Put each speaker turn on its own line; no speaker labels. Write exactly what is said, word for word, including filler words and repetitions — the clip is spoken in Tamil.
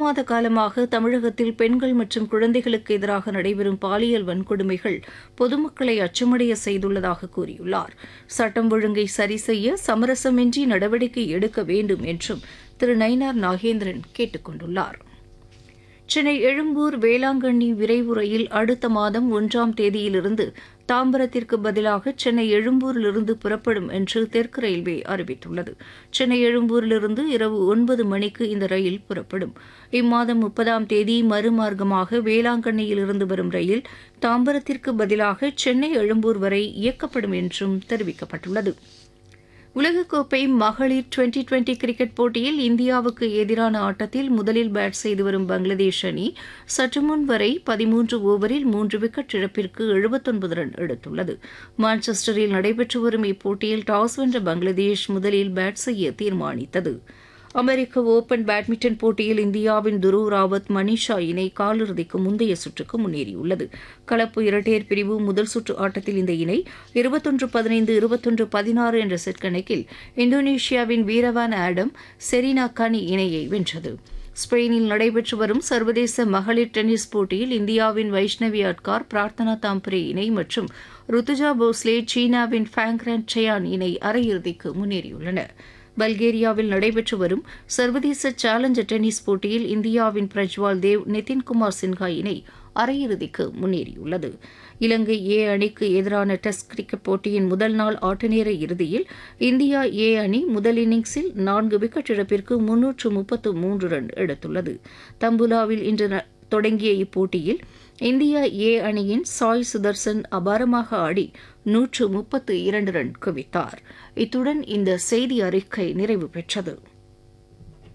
மாத காலமாக தமிழகத்தில் பெண்கள் மற்றும் குழந்தைகளுக்கு எதிராக நடைபெறும் பாலியல் வன்கொடுமைகள் பொதுமக்களை அச்சமடைய செய்துள்ளதாக கூறியுள்ளார். சட்டம் ஒழுங்கை சரி செய்ய சமரசமின்றி நடவடிக்கை எடுக்க வேண்டும் என்றும் திரு நயினார் நாகேந்திரன் கேட்டுக் கொண்டுள்ளார். சென்னை எழும்பூர் வேளாங்கண்ணி விரைவு ரயில் அடுத்த மாதம் ஒன்றாம் தேதியிலிருந்து தாம்பரத்திற்கு பதிலாக சென்னை எழும்பூரிலிருந்து புறப்படும் என்று தெற்கு ரயில்வே அறிவித்துள்ளது. சென்னை எழும்பூரிலிருந்து இரவு ஒன்பது மணிக்கு இந்த ரயில் புறப்படும். இம்மாதம் முப்பதாம் தேதி மறுமார்க்கமாக வேளாங்கண்ணியிலிருந்து வரும் ரயில் தாம்பரத்திற்கு பதிலாக சென்னை எழும்பூர் வரை இயக்கப்படும் என்றும் தெரிவிக்கப்பட்டுள்ளது. உலகக்கோப்பை மகளிர் டுவெண்டி டுவெண்டி கிரிக்கெட் போட்டியில் இந்தியாவுக்கு எதிரான ஆட்டத்தில் முதலில் பேட் செய்து வரும் பங்களாதேஷ் அணி சற்றுமுன் வரை பதிமூன்று ஓவரில் மூன்று விக்கெட் இழப்பிற்கு எழுபத்தொன்பது ரன் எடுத்துள்ளது. மான்செஸ்டரில் நடைபெற்று வரும் இப்போட்டியில் டாஸ் வென்ற பங்களாதேஷ் முதலில் பேட் செய்ய தீர்மானித்தது. அமெரிக்க ஓபன் பேட்மிண்டன் போட்டியில் இந்தியாவின் துருவ் ராவத் மனிஷா இணை காலிறுதிக்கு முந்தைய சுற்றுக்கு முன்னேறியுள்ளது. கலப்பு இரட்டையர் பிரிவு முதல் சுற்று ஆட்டத்தில் இந்த இணை இருபத்தொன்று பதினைந்து இருபத்தொன்று பதினாறு என்ற செட் கணக்கில் இந்தோனேஷியாவின் வீரவான் ஆடம் செரீனா கனி இணையை வென்றது. ஸ்பெயினில் நடைபெற்று வரும் சர்வதேச மகளிர் டென்னிஸ் போட்டியில் இந்தியாவின் வைஷ்ணவி அட்கார் பிரார்த்தனா தாம்பரே இணை மற்றும் ருத்துஜா போஸ்லே சீனாவின் ஃபேங்ரான் சயான் இணை அரையிறுதிக்கு முன்னேறியுள்ளன. பல்கேரியாவில் நடைபெற்று வரும் சர்வதேச சேலஞ்சர் டென்னிஸ் போட்டியில் இந்தியாவின் பிரஜ்வால் தேவ் நிதின்குமார் சின்ஹா இணை அரையிறுதிக்கு முன்னேறியுள்ளது. இலங்கை ஏ அணிக்கு எதிரான டெஸ்ட் கிரிக்கெட் போட்டியின் முதல் நாள் ஆட்டநேர இறுதியில் இந்தியா ஏ அணி முதல் இன்னிங்ஸில் நான்கு விக்கெட் இழப்பிற்கு முன்னூற்று முப்பத்து மூன்று ரன் எடுத்துள்ளது. தம்புலாவில் இன்று தொடங்கிய இப்போட்டியில் இந்தியா ஏ அணியின் சாய் சுதர்சன் அபாரமாக ஆடி நூற்று முப்பத்து இரண்டு ரன் குவித்தார். இத்துடன் இந்த செய்தி அறிக்கை நிறைவு பெற்றது.